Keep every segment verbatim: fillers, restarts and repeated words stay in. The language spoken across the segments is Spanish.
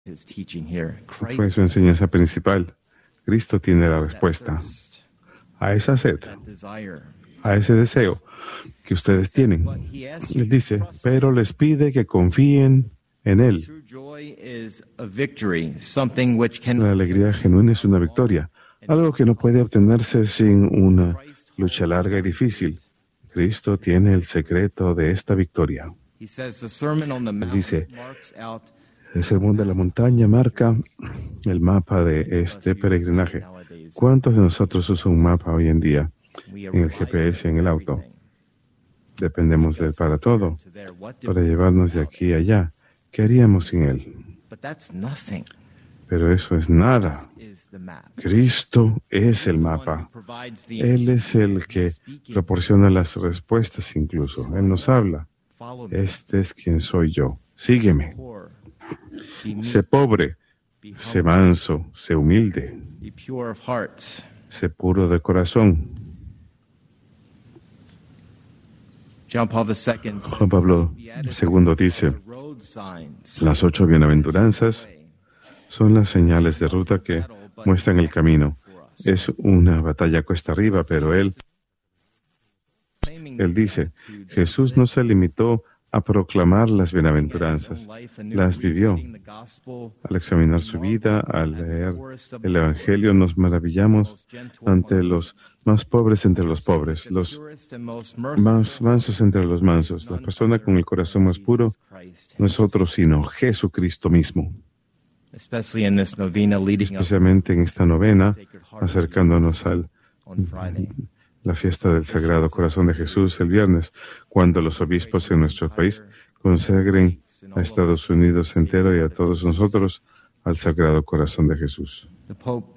Fue su enseñanza principal. Cristo tiene la respuesta a esa sed, a ese deseo que ustedes tienen. Él dice, pero les pide que confíen en Él. La alegría genuina es una victoria, algo que no puede obtenerse sin una lucha larga y difícil. Cristo tiene el secreto de esta victoria. Él dice, el sermón de la montaña marca el mapa de este peregrinaje. ¿Cuántos de nosotros usan un mapa hoy en día en el G P S, en el auto? Dependemos de él para todo, para llevarnos de aquí a allá. ¿Qué haríamos sin él? Pero eso es nada. Cristo es el mapa. Él es el que proporciona las respuestas incluso. Él nos habla. Este es quien soy yo. Sígueme. Sé pobre, sé manso, sé humilde, sé puro de corazón. Juan Pablo segundo dice, las ocho bienaventuranzas son las señales de ruta que muestran el camino. Es una batalla cuesta arriba, pero él, él dice, Jesús no se limitó a proclamar las bienaventuranzas, las vivió. Al examinar su vida, al leer el Evangelio, nos maravillamos ante los más pobres entre los pobres, los más mansos entre los mansos. La persona con el corazón más puro no es otro sino Jesucristo mismo. Especialmente en esta novena, acercándonos al la fiesta del Sagrado Corazón de Jesús el viernes, cuando los obispos en nuestro país consagren a Estados Unidos entero y a todos nosotros al Sagrado Corazón de Jesús. El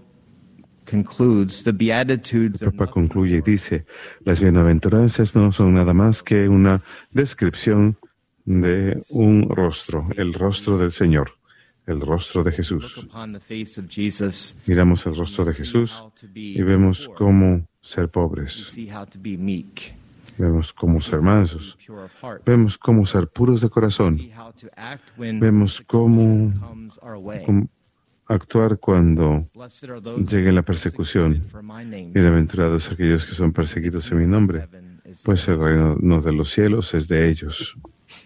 Papa concluye y dice, las bienaventuranzas no son nada más que una descripción de un rostro, el rostro del Señor, el rostro de Jesús. Miramos el rostro de Jesús y vemos cómo ser pobres. Vemos cómo ser mansos. Vemos cómo ser puros de corazón. Vemos cómo, cómo actuar cuando llegue la persecución. Bienaventurados aquellos que son perseguidos en mi nombre, pues el reino de los cielos es de ellos.